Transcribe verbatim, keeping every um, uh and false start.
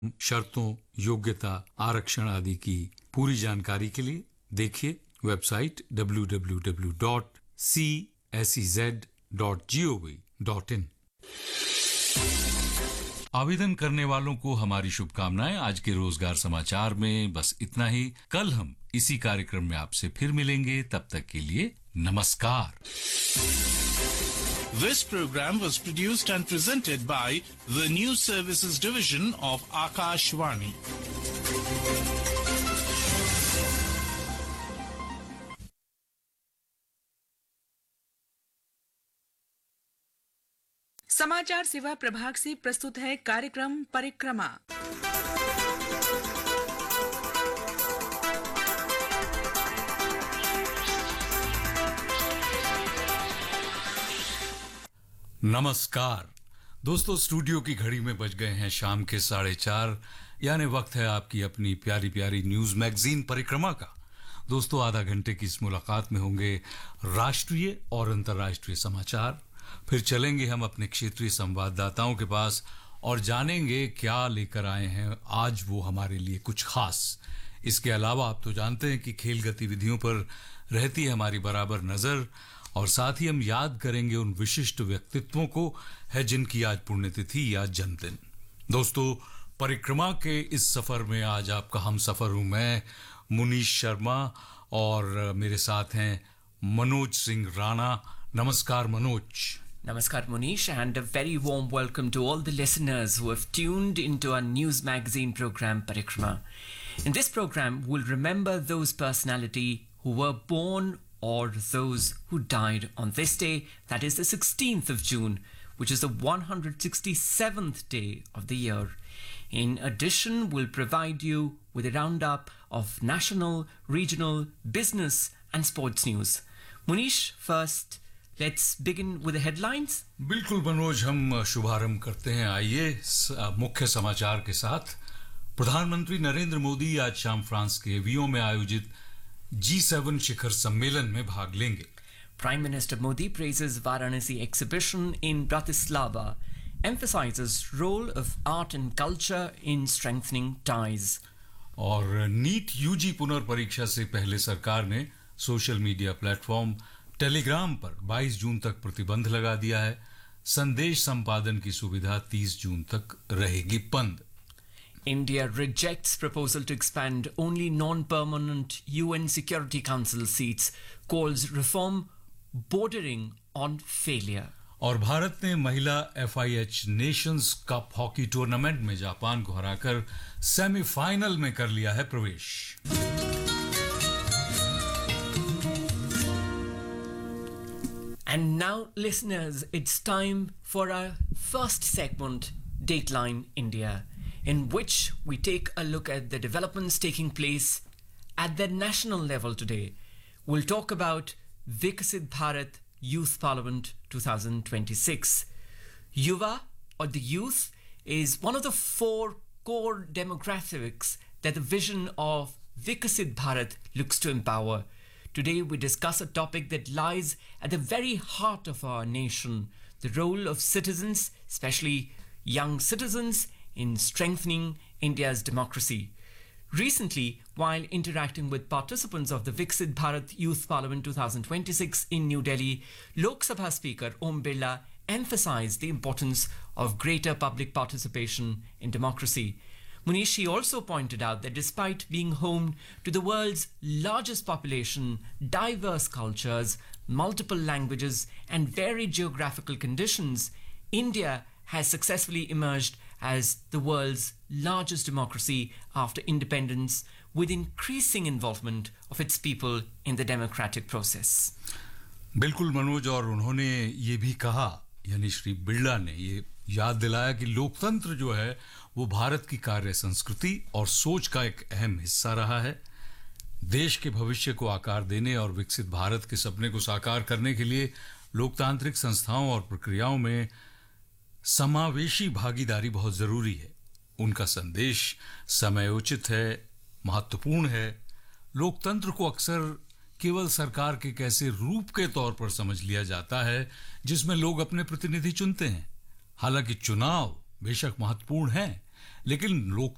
शर्तों, योग्यता, आरक्षण आदि की पूरी जानकारी के लिए देखिए website W W W dot C S E Z dot gov dot in. आवेदन करने वालों को हमारी शुभकामनाएं। आज के रोजगार समाचार में बस इतना ही। कल हम इसी कार्यक्रम में आपसे फिर मिलेंगे, तब तक के लिए नमस्कार। This program was produced and presented by the News Services Division of Akashvani. समाचार सेवा प्रभाग से प्रस्तुत है कार्यक्रम परिक्रमा। नमस्कार दोस्तों, स्टूडियो की घड़ी में बज गए हैं शाम के साढ़े चार, यानी वक्त है आपकी अपनी प्यारी प्यारी न्यूज मैगजीन परिक्रमा का। दोस्तों, आधा घंटे की इस मुलाकात में होंगे राष्ट्रीय और अंतर्राष्ट्रीय समाचार। फिर चलेंगे हम अपने क्षेत्रीय संवाददाताओं के पास और जानेंगे क्या लेकर आए हैं आज वो हमारे लिए कुछ खास। इसके अलावा आप तो जानते हैं कि खेल गतिविधियों पर रहती है हमारी बराबर नजर, और साथ ही हम याद करेंगे उन विशिष्ट व्यक्तित्वों को है जिनकी आज पुण्यतिथि या जन्मदिन। दोस्तों, परिक्रमा के इस सफर में आज आपका हम सफर हूं मैं मुनीश शर्मा, और मेरे साथ हैं मनोज सिंह राणा। नमस्कार Manoj. Namaskar Munish, and a very warm welcome to all the listeners who have tuned into our news magazine program Parikrama. In this program, we'll remember those personality who were born or those who died on this day, that is the sixteenth of June, which is the one hundred sixty-seventh day of the year. In addition, we'll provide you with a roundup of national, regional, business and sports news. Munish, first, let's begin with the headlines. बिल्कुल मनोज, हम शुभारंभ करते हैं। आइए मुख्य समाचार के साथ। प्रधानमंत्री नरेंद्र मोदी आज शाम फ्रांस के एवियों में आयोजित जी सेवन शिखर सम्मेलन में भाग लेंगे। Prime Minister Modi praises Varanasi exhibition in Bratislava, emphasizes role of art and culture in strengthening ties. और नीट यूजी पुनर्परीक्षा से पहले सरकार ने सोशल मीडिया प्लेटफॉर्म टेलीग्राम पर बाईस जून तक प्रतिबंध लगा दिया है। संदेश संपादन की सुविधा तीस जून तक रहेगी बंद। India rejects proposal to expand only non-permanent U N Security Council seats, calls reform bordering on failure. और भारत ने महिला F I H Nations cup hockey tournament में जापान को हराकर सेमीफाइनल में कर लिया है प्रवेश। And now, listeners, it's time for our first segment, Dateline India, in which we take a look at the developments taking place at the national level today. We'll talk about Viksit Bharat Youth Parliament twenty twenty-six. Yuva, or the youth, is one of the four core demographics that the vision of Viksit Bharat looks to empower. Today we discuss a topic that lies at the very heart of our nation, the role of citizens, especially young citizens, in strengthening India's democracy. Recently, while interacting with participants of the Viksit Bharat Youth Parliament twenty twenty-six in New Delhi, Lok Sabha Speaker Om Birla emphasized the importance of greater public participation in democracy. Munish, he also pointed out that despite being home to the world's largest population, diverse cultures, multiple languages and varied geographical conditions, India has successfully emerged as the world's largest democracy after independence, with increasing involvement of its people in the democratic process. बिल्कुल मनोज, और उन्होंने ये भी कहा, यानी श्री बिरला ने ये याद दिलाया कि लोकतंत्र जो है वो भारत की कार्य संस्कृति और सोच का एक अहम हिस्सा रहा है। देश के भविष्य को आकार देने और विकसित भारत के सपने को साकार करने के लिए लोकतांत्रिक संस्थाओं और प्रक्रियाओं में समावेशी भागीदारी बहुत जरूरी है। उनका संदेश समयोचित है, महत्वपूर्ण है। लोकतंत्र को अक्सर केवल सरकार के कैसे रूप के तौर पर समझ लिया जाता है जिसमें लोग अपने प्रतिनिधि चुनते हैं। हालांकि चुनाव बेशक महत्वपूर्ण है, लेकिन लोक